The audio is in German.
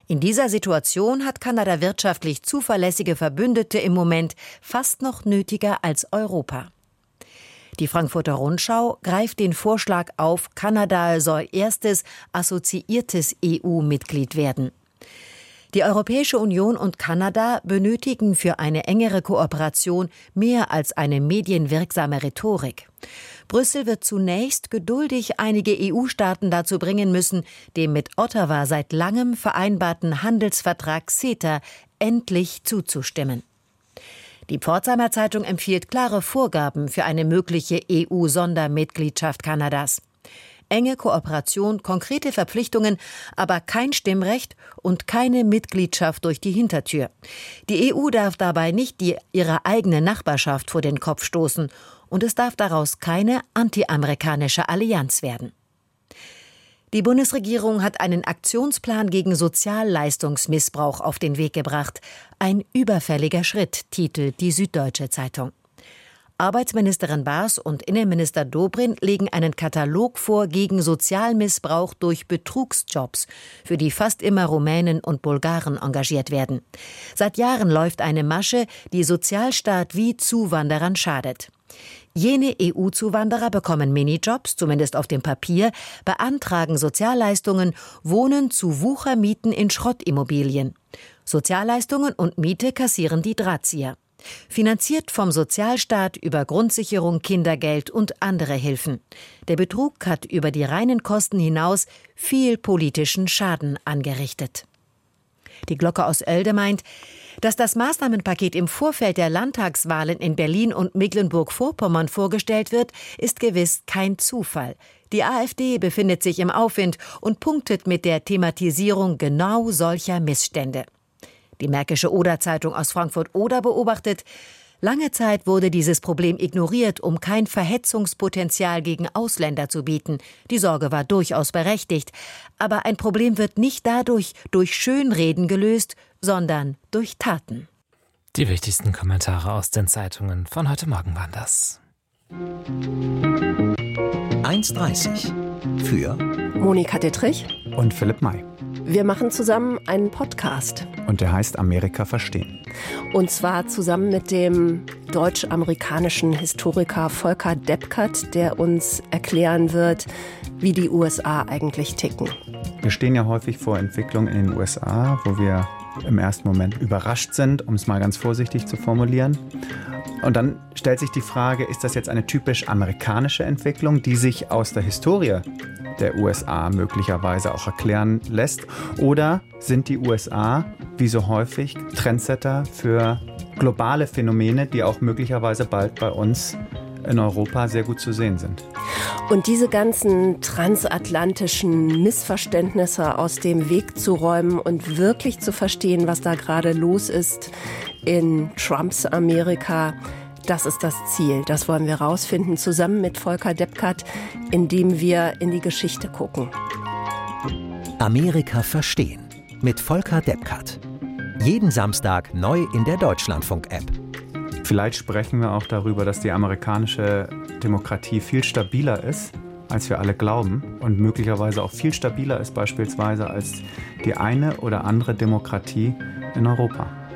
In dieser Situation hat Kanada wirtschaftlich zuverlässige Verbündete im Moment fast noch nötiger als Europa. Die Frankfurter Rundschau greift den Vorschlag auf, Kanada soll erstes assoziiertes EU-Mitglied werden. Die Europäische Union und Kanada benötigen für eine engere Kooperation mehr als eine medienwirksame Rhetorik. Brüssel wird zunächst geduldig einige EU-Staaten dazu bringen müssen, dem mit Ottawa seit langem vereinbarten Handelsvertrag CETA endlich zuzustimmen. Die Pforzheimer Zeitung empfiehlt klare Vorgaben für eine mögliche EU-Sondermitgliedschaft Kanadas. Enge Kooperation, konkrete Verpflichtungen, aber kein Stimmrecht und keine Mitgliedschaft durch die Hintertür. Die EU darf dabei nicht ihre eigene Nachbarschaft vor den Kopf stoßen und es darf daraus keine anti-amerikanische Allianz werden. Die Bundesregierung hat einen Aktionsplan gegen Sozialleistungsmissbrauch auf den Weg gebracht. Ein überfälliger Schritt, titelt die Süddeutsche Zeitung. Arbeitsministerin Baas und Innenminister Dobrindt legen einen Katalog vor gegen Sozialmissbrauch durch Betrugsjobs, für die fast immer Rumänen und Bulgaren engagiert werden. Seit Jahren läuft eine Masche, die Sozialstaat wie Zuwanderern schadet. Jene EU-Zuwanderer bekommen Minijobs, zumindest auf dem Papier, beantragen Sozialleistungen, wohnen zu Wuchermieten in Schrottimmobilien. Sozialleistungen und Miete kassieren die Drahtzieher. Finanziert vom Sozialstaat über Grundsicherung, Kindergeld und andere Hilfen. Der Betrug hat über die reinen Kosten hinaus viel politischen Schaden angerichtet. Die Glocke aus Oelde meint, dass das Maßnahmenpaket im Vorfeld der Landtagswahlen in Berlin und Mecklenburg-Vorpommern vorgestellt wird, ist gewiss kein Zufall. Die AfD befindet sich im Aufwind und punktet mit der Thematisierung genau solcher Missstände. Die Märkische Oder-Zeitung aus Frankfurt-Oder beobachtet, lange Zeit wurde dieses Problem ignoriert, um kein Verhetzungspotenzial gegen Ausländer zu bieten. Die Sorge war durchaus berechtigt. Aber ein Problem wird nicht dadurch durch Schönreden gelöst, sondern durch Taten. Die wichtigsten Kommentare aus den Zeitungen von heute Morgen waren das. 1,30 für Monika Dittrich und Philipp May. Wir machen zusammen einen Podcast. Und der heißt Amerika verstehen. Und zwar zusammen mit dem deutsch-amerikanischen Historiker Volker Deppkert, der uns erklären wird, wie die USA eigentlich ticken. Wir stehen ja häufig vor Entwicklungen in den USA, wo wir im ersten Moment überrascht sind, um es mal ganz vorsichtig zu formulieren. Und dann stellt sich die Frage, ist das jetzt eine typisch amerikanische Entwicklung, die sich aus der Historie der USA möglicherweise auch erklären lässt? Oder sind die USA, wie so häufig, Trendsetter für globale Phänomene, die auch möglicherweise bald bei uns in Europa sehr gut zu sehen sind? Und diese ganzen transatlantischen Missverständnisse aus dem Weg zu räumen und wirklich zu verstehen, was da gerade los ist in Trumps Amerika, das ist das Ziel. Das wollen wir rausfinden, zusammen mit Volker Deppkert, indem wir in die Geschichte gucken. Amerika verstehen mit Volker Deppkert. Jeden Samstag neu in der Deutschlandfunk-App. Vielleicht sprechen wir auch darüber, dass die amerikanische Demokratie viel stabiler ist, als wir alle glauben. Und möglicherweise auch viel stabiler ist beispielsweise als die eine oder andere Demokratie in Europa.